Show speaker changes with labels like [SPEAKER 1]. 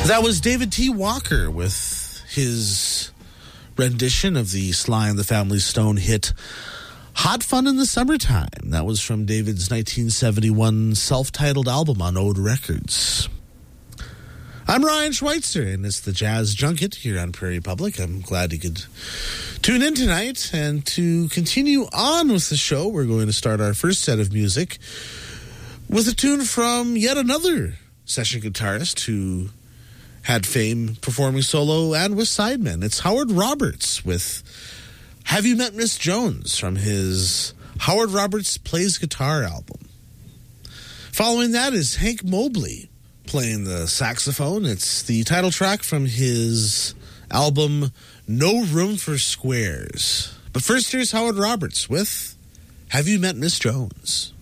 [SPEAKER 1] That was David T. Walker with his rendition of the Sly and the Family Stone hit Hot Fun in the Summertime. That was from David's 1971 self-titled album on Ode Records. I'm Ryan Schweitzer, and it's the Jazz Junket here on Prairie Public. I'm glad you could tune in tonight. And to continue on with the show, we're going to start our first set of music with a tune from yet another session guitarist who had fame performing solo and with sidemen. It's Howard Roberts with Have You Met Miss Jones from his Howard Roberts Plays Guitar album. Following that is Hank Mobley playing the saxophone. It's the title track from his album No Room for Squares. But first, here's Howard Roberts with Have You Met Miss Jones?